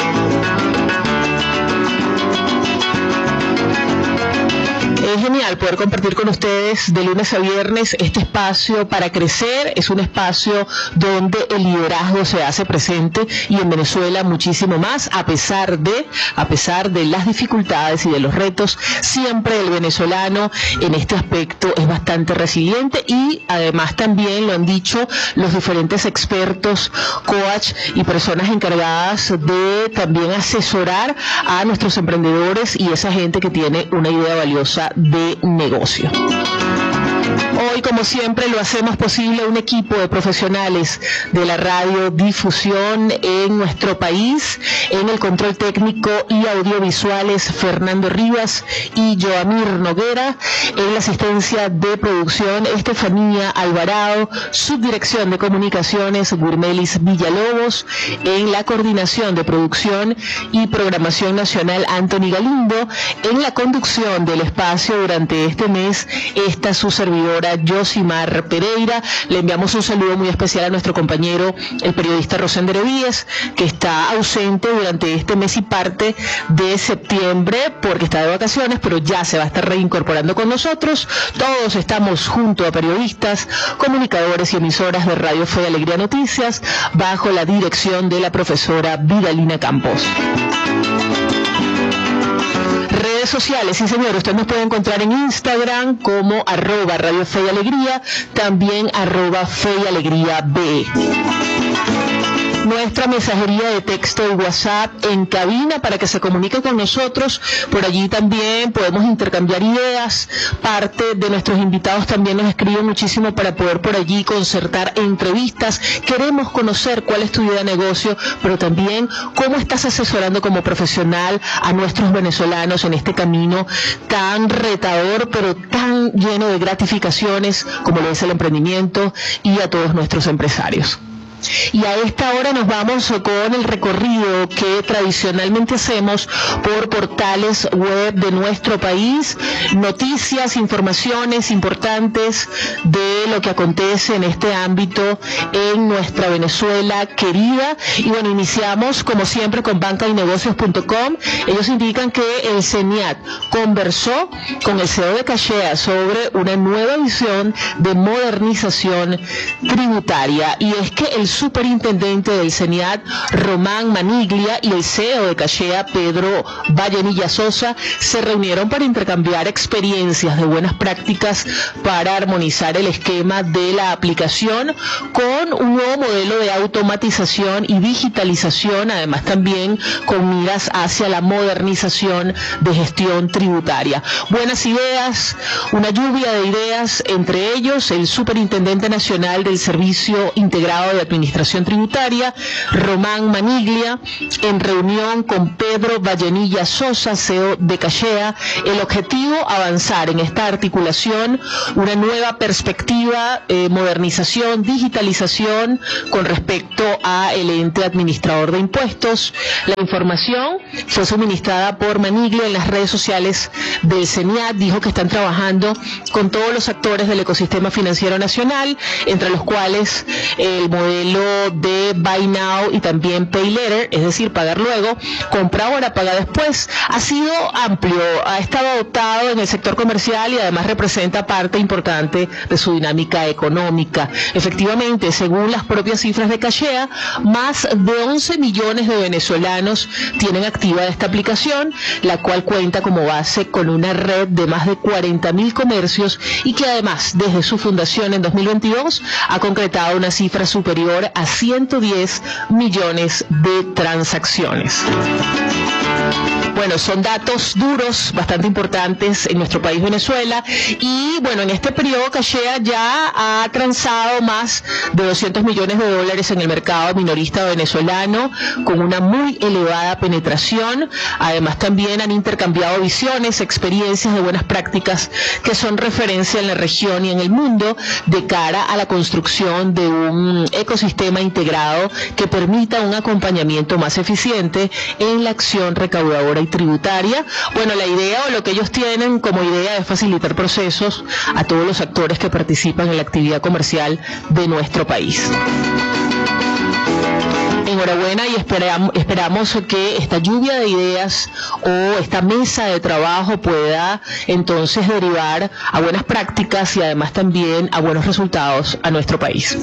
Es genial poder compartir con ustedes de lunes a viernes este espacio para crecer. Es un espacio donde el liderazgo se hace presente y en Venezuela muchísimo más, a pesar de, a pesar de las dificultades y de los retos. Siempre el venezolano en este aspecto es bastante resiliente y además también lo han dicho los diferentes expertos, coach y personas encargadas de también asesorar a nuestros emprendedores y esa gente que tiene una idea valiosa de negocio. Hoy, como siempre, lo hacemos posible un equipo de profesionales de la radiodifusión en nuestro país. En el control técnico y audiovisuales, Fernando Rivas y Joamir Noguera. En la asistencia de producción, Estefanía Alvarado. Subdirección de comunicaciones, Gurmelis Villalobos. En la coordinación de producción y programación nacional, Anthony Galindo. En la conducción del espacio durante este mes, esta su servidora Yosimar Pereira. Le enviamos un saludo muy especial a nuestro compañero, el periodista Rosender Evíes, que está ausente durante este mes y parte de septiembre porque está de vacaciones, pero ya se va a estar reincorporando con nosotros. Todos estamos junto a periodistas, comunicadores y emisoras de Radio Fe y Alegría Noticias, bajo la dirección de la profesora Vidalina Campos. Redes sociales, sí señor, usted nos puede encontrar en Instagram como arroba Radio Fe y Alegría, también arroba Fe y Alegría B. Nuestra mensajería de texto y WhatsApp en cabina para que se comunique con nosotros. Por allí también podemos intercambiar ideas. Parte de nuestros invitados también nos escriben muchísimo para poder por allí concertar entrevistas. Queremos conocer cuál es tu idea de negocio, pero también cómo estás asesorando como profesional a nuestros venezolanos en este camino tan retador, pero tan lleno de gratificaciones como lo es el emprendimiento, y a todos nuestros empresarios. Y a esta hora nos vamos con el recorrido que tradicionalmente hacemos por portales web de nuestro país, noticias, informaciones importantes de lo que acontece en este ámbito en nuestra Venezuela querida. Y bueno, iniciamos como siempre con banca y negocios punto com. Ellos indican que el CENIAT conversó con el C E O de Cachea sobre una nueva visión de modernización tributaria, y es que el superintendente del CENIAT, Román Maniglia, y el C E O de Cachea, Pedro Vallenilla Sosa, se reunieron para intercambiar experiencias de buenas prácticas para armonizar el esquema de la aplicación con un nuevo modelo de automatización y digitalización, además también con miras hacia la modernización de gestión tributaria. Buenas ideas, una lluvia de ideas, entre ellos el Superintendente Nacional del Servicio Integrado de Administración Tributaria, Román Maniglia, en reunión con Pedro Vallenilla Sosa, C E O de Cachea. El objetivo, avanzar en esta articulación, una nueva perspectiva, eh, modernización, digitalización con respecto a el ente administrador de impuestos. La información fue suministrada por Maniglia en las redes sociales del CENIAT. Dijo que están trabajando con todos los actores del ecosistema financiero nacional, entre los cuales el modelo de Buy Now y también Pay Later, es decir, pagar luego, compra ahora, paga después, ha sido amplio, ha estado adoptado en el sector comercial y además representa parte importante de su dinámica económica. Efectivamente, según las propias cifras de Cachea, más de once millones de venezolanos tienen activa esta aplicación, la cual cuenta como base con una red de más de cuarenta mil comercios y que además desde su fundación en dos mil veintidós ha concretado una cifra superior a ciento diez millones de transacciones. Bueno, son datos duros, bastante importantes en nuestro país Venezuela, y bueno, en este periodo Cachea ya ha transado más de doscientos millones de dólares en el mercado minorista venezolano, con una muy elevada penetración. Además también han intercambiado visiones, experiencias de buenas prácticas que son referencia en la región y en el mundo de cara a la construcción de un ecosistema integrado que permita un acompañamiento más eficiente en la acción recaudadora y tributaria. Bueno, la idea o lo que ellos tienen como idea es facilitar procesos a todos los actores que participan en la actividad comercial de nuestro país. Enhorabuena y esperamos, esperamos que esta lluvia de ideas o esta mesa de trabajo pueda entonces derivar a buenas prácticas y además también a buenos resultados a nuestro país.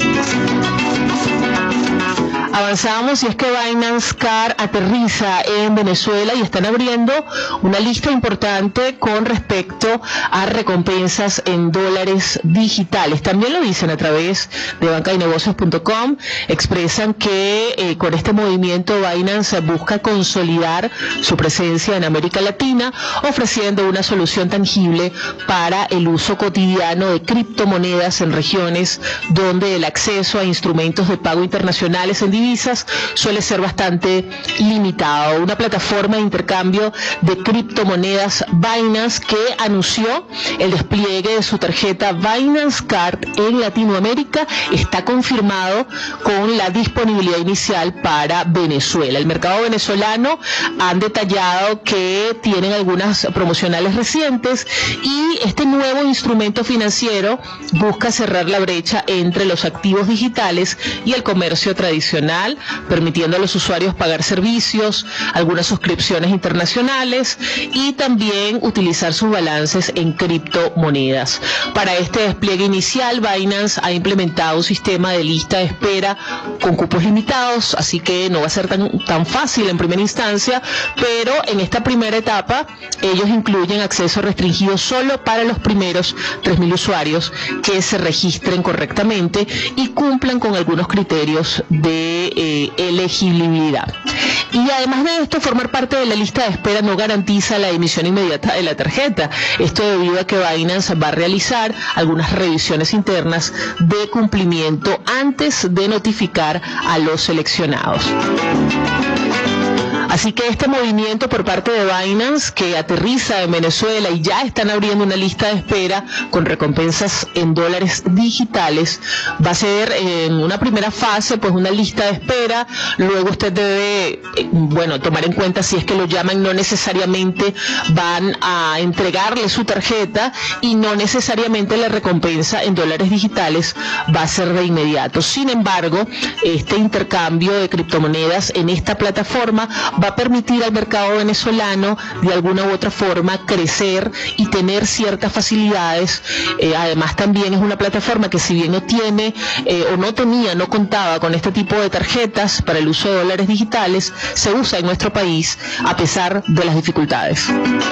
Avanzamos y es que Binance Card aterriza en Venezuela y están abriendo una lista importante con respecto a recompensas en dólares digitales. También lo dicen a través de banca y negocios punto com, expresan que eh, con este movimiento Binance busca consolidar su presencia en América Latina, ofreciendo una solución tangible para el uso cotidiano de criptomonedas en regiones donde el acceso a instrumentos de pago internacionales en divisas suele ser bastante limitado. Una plataforma de intercambio de criptomonedas, Binance, que anunció el despliegue de su tarjeta Binance Card en Latinoamérica, está confirmado con la disponibilidad inicial para Venezuela. El mercado venezolano han detallado que tienen algunas promocionales recientes y este nuevo instrumento financiero busca cerrar la brecha entre los activos digitales y el comercio tradicional, permitiendo a los usuarios pagar servicios, algunas suscripciones internacionales y también utilizar sus balances en criptomonedas. Para este despliegue inicial, Binance ha implementado un sistema de lista de espera con cupos limitados, así que no va a ser tan, tan fácil en primera instancia, pero en esta primera etapa ellos incluyen acceso restringido solo para los primeros tres mil usuarios que se registren correctamente y cumplan con algunos criterios de eh, elegibilidad. Y además de esto, formar parte de la lista de espera no garantiza la emisión inmediata de la tarjeta. Esto debido a que Binance va a realizar algunas revisiones internas de cumplimiento antes de notificar a los seleccionados. Así que este movimiento por parte de Binance, que aterriza en Venezuela y ya están abriendo una lista de espera con recompensas en dólares digitales, va a ser en una primera fase pues una lista de espera. Luego usted debe, bueno, tomar en cuenta si es que lo llaman, no necesariamente van a entregarle su tarjeta y no necesariamente la recompensa en dólares digitales va a ser de inmediato. Sin embargo, este intercambio de criptomonedas en esta plataforma va a permitir al mercado venezolano de alguna u otra forma crecer y tener ciertas facilidades. Eh, además también es una plataforma que, si bien no tiene eh, o no tenía, no contaba con este tipo de tarjetas para el uso de dólares digitales, se usa en nuestro país a pesar de las dificultades.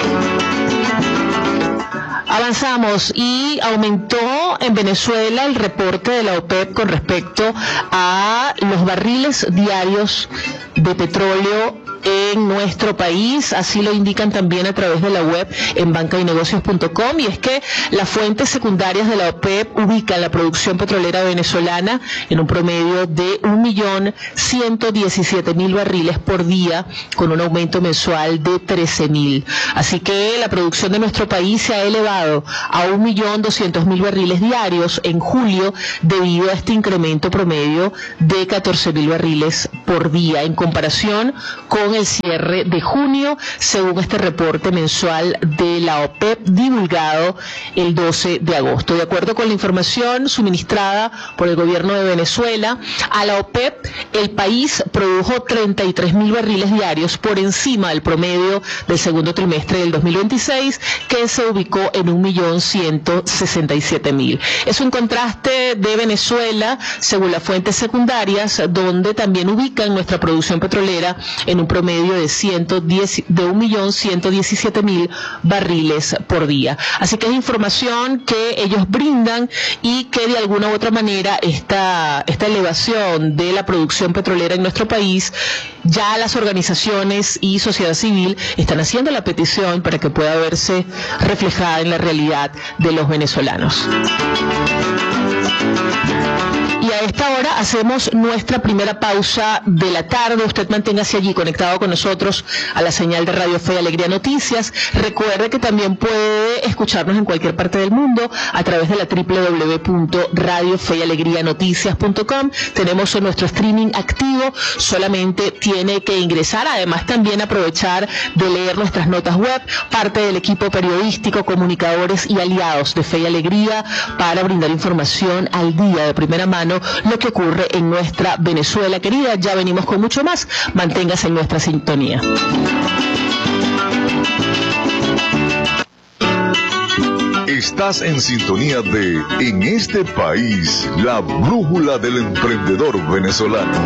Avanzamos y aumentó en Venezuela el reporte de la OPEP con respecto a los barriles diarios de petróleo en nuestro país. Así lo indican también a través de la web en banca y negocios punto com, y es que las fuentes secundarias de la OPEP ubican la producción petrolera venezolana en un promedio de un millón ciento diecisiete mil barriles por día, con un aumento mensual de trece mil. Así que la producción de nuestro país se ha elevado a un millón doscientos mil barriles diarios en julio, debido a este incremento promedio de catorce mil barriles por día en comparación con el cierre de junio, según este reporte mensual de la OPEP divulgado el doce de agosto. De acuerdo con la información suministrada por el gobierno de Venezuela a la OPEP, el país produjo treinta y tres mil barriles diarios por encima del promedio del segundo trimestre del dos mil veintiséis, que se ubicó en un millón ciento sesenta y siete mil. Es un contraste de Venezuela, según las fuentes secundarias, donde también ubican nuestra producción petrolera en un promedio de, ciento diez, de un millón ciento diecisiete mil barriles por día. Así que es información que ellos brindan y que de alguna u otra manera esta, esta elevación de la producción petrolera en nuestro país, ya las organizaciones y sociedad civil están haciendo la petición para que pueda verse reflejada en la realidad de los venezolanos. Y a esta hora hacemos nuestra primera pausa de la tarde. Usted manténgase allí conectado con nosotros a la señal de Radio Fe y Alegría Noticias. Recuerde que también puede escucharnos en cualquier parte del mundo a través de la doble u doble u doble u punto radio fe y alegría noticias punto com. Tenemos nuestro streaming activo, solamente tiene que ingresar. Además, también aprovechar de leer nuestras notas web, parte del equipo periodístico, comunicadores y aliados de Fe y Alegría, para brindar información al día de primera mano lo que ocurre en nuestra Venezuela querida. Ya venimos con mucho más. Manténgase en nuestra sintonía. Estás en sintonía de En este país, la brújula del emprendedor venezolano.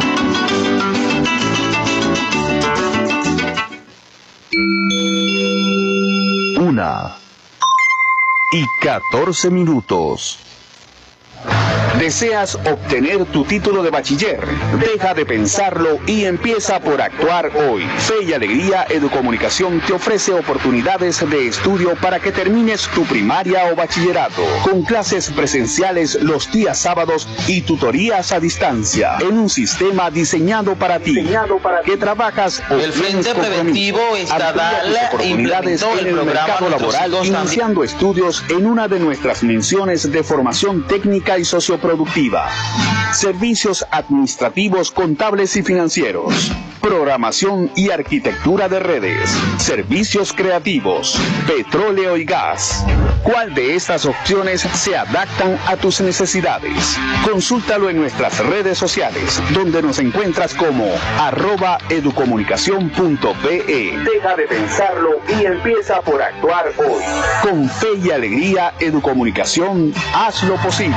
Una y catorce minutos. ¿Deseas obtener tu título de bachiller? Deja de pensarlo y empieza por actuar hoy. Fe y Alegría Educomunicación te ofrece oportunidades de estudio para que termines tu primaria o bachillerato, con clases presenciales los días sábados y tutorías a distancia, en un sistema diseñado para ti, diseñado para que trabajas o el Frente Preventivo Estadal implementó el, el programa mercado laboral, iniciando estudios en una de nuestras menciones de formación técnica y socioprofesional productiva, servicios administrativos, contables y financieros, programación y arquitectura de redes, servicios creativos, petróleo y gas. ¿Cuál de estas opciones se adaptan a tus necesidades? Consúltalo en nuestras redes sociales, donde nos encuentras como arroba educomunicación punto pe. Deja de pensarlo y empieza por actuar hoy. Con Fe y Alegría Educomunicación, haz lo posible.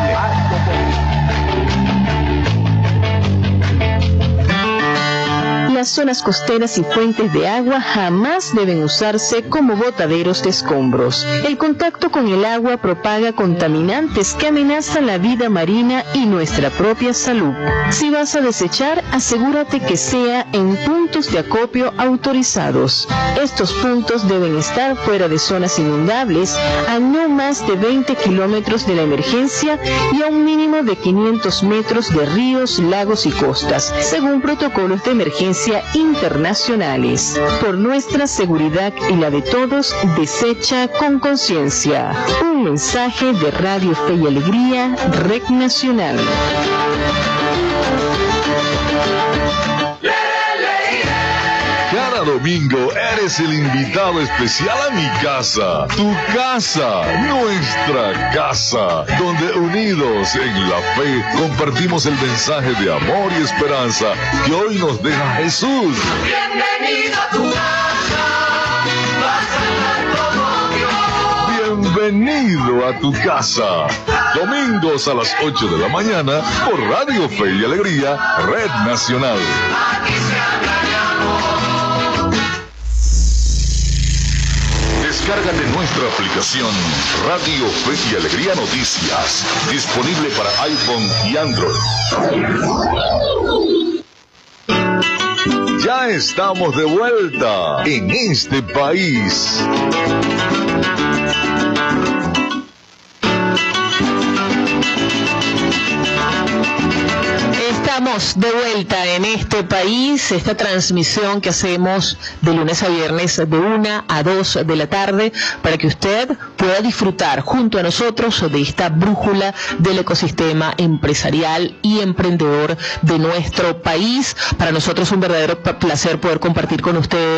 Las zonas costeras y fuentes de agua jamás deben usarse como botaderos de escombros. El contacto con el agua propaga contaminantes que amenazan la vida marina y nuestra propia salud. Si vas a desechar, asegúrate que sea en puntos de acopio autorizados. Estos puntos deben estar fuera de zonas inundables, a no más de veinte kilómetros de la emergencia y a un mínimo de quinientos metros de ríos, lagos y costas, según protocolos de emergencia internacionales. Por nuestra seguridad y la de todos, desecha con conciencia. Un mensaje de Radio Fe y Alegría, Red Nacional. Cada Cada domingo eres el invitado especial a mi casa, tu casa, nuestra casa, donde unidos en la fe compartimos el mensaje de amor y esperanza que hoy nos deja Jesús. Bienvenido a tu casa, vas a estar como Dios. Bienvenido a tu casa. Domingos a las ocho de la mañana por Radio Fe y Alegría, Red Nacional. Aquí se habla de amor. Descárgate nuestra aplicación Radio Fe y Alegría Noticias, disponible para iPhone y Android. Ya estamos de vuelta en este país. Estamos de vuelta en este país, esta transmisión que hacemos de lunes a viernes de una a dos de la tarde para que usted pueda disfrutar junto a nosotros de esta brújula del ecosistema empresarial y emprendedor de nuestro país. Para nosotros es un verdadero placer poder compartir con ustedes